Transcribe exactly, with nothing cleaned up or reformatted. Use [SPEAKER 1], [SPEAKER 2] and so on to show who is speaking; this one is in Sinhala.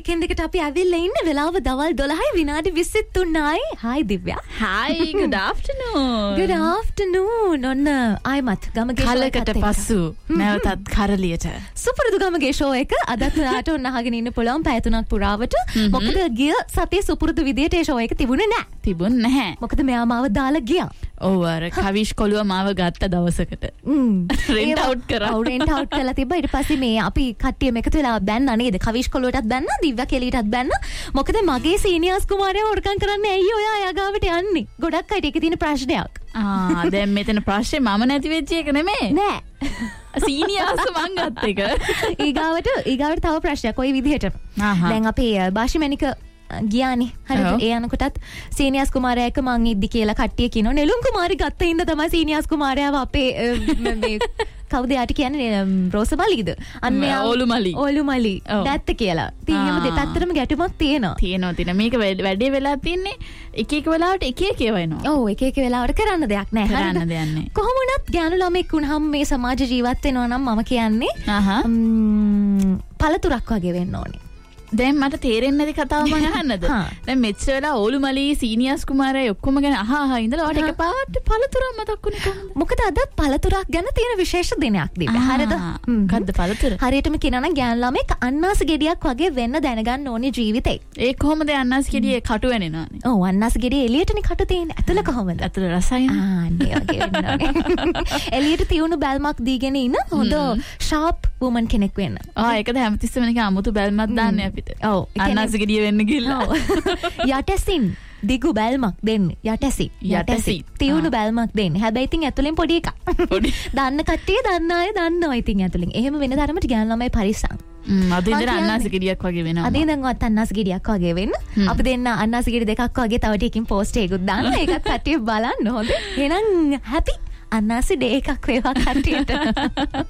[SPEAKER 1] weekend එකට අපි ඇවිල්ලා ඉන්න වෙලාව දවල් දොළහයි විනාඩි විස්සි තුනයි. Hi Divya.
[SPEAKER 2] Hi, good afternoon.
[SPEAKER 1] Good afternoon. ඔන්න ආයිමත් ගමගේ show එකකට
[SPEAKER 2] පස්සු නැවතත් කරලියට.
[SPEAKER 1] සුපුරුදු ගමගේ show එක අදත් ඔයාලට ඔන්න අහගෙන ඉන්න පුළුවන් පැය තුනක් පුරාවට. මොකද ගිය සතියේ සුපුරුදු විදියට ඒ show එක තිබුණේ නැහැ.
[SPEAKER 2] තිබුණ නැහැ.
[SPEAKER 1] මොකද මෙයා මාව දාලා ගියා.
[SPEAKER 2] ඔව් අර කවිෂ් කොළුව මාව ගත්ත දවසකට. රෙන්ට් අවුට් කරා.
[SPEAKER 1] ඔව් රෙන්ට් අවුට් කරලා තිබ්බා. ඊට පස්සේ මේ අපි කට්ටියම එකතු වෙලා බැන්නා නේද? කවිෂ් කොළුවටත් බැන්නා, දිව්‍යා කෙලියටත් බැන්නා. මොකද මගේ සීනියර්ස් කුමාරයා හොරකම් කරන්නේ ඇයි ඔයා එයා ගාවට යන්නේ? ගොඩක් අයට ඒකේ තියෙන ප්‍රශ්නයක්.
[SPEAKER 2] ආ දැන් මෙතන ප්‍රශ්නේ මම නැති වෙච්ච එක නෙමෙයි.
[SPEAKER 1] නෑ.
[SPEAKER 2] සීනියර්ස් මං ගත්ත එක.
[SPEAKER 1] ඊගාවට ඊගාවට තව ප්‍රශ්නයක් ওই විදිහට. දැන් අපේ බාෂිමැනික ගියානේ. හරිද? ඒ යනකොටත් සීනියර්ස් කුමාරයා එක මං ඉද්දි කියලා කට්ටිය කියනවා. නෙළුම් කුමාරි ගත්ත ඉඳ තමයි සීනියර්ස් කුමාරයාව අපේ මේ කවුද යාට කියන්නේ රෝසමලිද? අන්න
[SPEAKER 2] ඕලුමලි.
[SPEAKER 1] ඕලුමලි. දැත්ත කියලා. ඉතින් එහෙම දෙපැත්තටම ගැටුමක් තියෙනවා.
[SPEAKER 2] තියෙනවා තියෙනවා. මේක වැඩේ වෙලා තින්නේ එක එක වෙලාවට එක එක ඒවා එනවා.
[SPEAKER 1] ඔව් එක එක වෙලාවට කරන්න දෙයක් නැහැ.
[SPEAKER 2] කරන්න දෙයක් නැහැ.
[SPEAKER 1] කොහොම වුණත් ගෑනු ළමෙක් වුණාම මේ සමාජ ජීවත් වෙනවා නම් මම කියන්නේ පළතුරක් වගේ වෙන්න ඕනේ.
[SPEAKER 2] දැන් මට තේරෙන්නේ නැති කතාව මම අහන්නද? දැන් මෙච්චර වෙලා ඕලුමලි සීනියර්ස් කුමාරයා ඔක්කොම ගැන අහ අහ ඉඳලා ඔයාට එකපාරට පළතුරක් මතක් වුණේ කොහොමද?
[SPEAKER 1] මොකද අද පළතුරක් ගැන තියෙන විශේෂ දිනයක් දිව්‍ය. හරිද?
[SPEAKER 2] මොකද්ද පළතුර?
[SPEAKER 1] හරියටම කියනවා නම් ගෑනු ළමෙක් අන්නාස ගෙඩියක් වගේ වෙන්න දැනගන්න ඕනේ ජීවිතේ.
[SPEAKER 2] ඒ කොහොමද අන්නාස ගෙඩියේ කටු වෙනනවනේ?
[SPEAKER 1] ඔව් අන්නාස ගෙඩියේ එළියටනේ කටු තියෙන්නේ. ඇතුළ කොහොමද?
[SPEAKER 2] ඇතුළ රසයි.
[SPEAKER 1] ආ අනේ වගේ වෙන්න ඕනේ. එළියට තියුණු බැල්මක් දීගෙන ඉන්න හොඳ ෂාප් වුමන් කෙනෙක් වෙන්න.
[SPEAKER 2] ආ ඒකද හැමතිස්සෙම නිකන් අමුතු බැල්මක් දාන්නේ අපිට.
[SPEAKER 1] ඔව්.
[SPEAKER 2] අන්නාසගෙඩිය වෙන්න ගිහලා
[SPEAKER 1] යටසින් දිගු බැල්මක් දෙන්න. යටසි
[SPEAKER 2] යටසි
[SPEAKER 1] තියුණු බැල්මක් දෙන්න. හැබැයි ඉතින් ඇතුලෙන් පොඩි එකක්.
[SPEAKER 2] පොඩි.
[SPEAKER 1] දන්න කට්ටිය දන්න අය දන්නවා ඉතින් ඇතුලෙන්. එහෙම වෙන තරමට ගෑනු ළමයි පරිස්සම්.
[SPEAKER 2] ම් අද ඉඳන් අන්නාසගෙඩියක් වගේ වෙනවා.
[SPEAKER 1] අද ඉඳන් වත් අන්නාසගෙඩියක් වගේ වෙන්න. අපි දෙන්න අන්නාසගෙඩි දෙකක් වගේ තව ටිකකින් පෝස්ට් එකකුත් දාන්න. ඒකත් කට්ටිය බලන්න හොඳ. එහෙනම් හැපි අන්නාසි ඩේ එකක් වේවා කට්ටියට.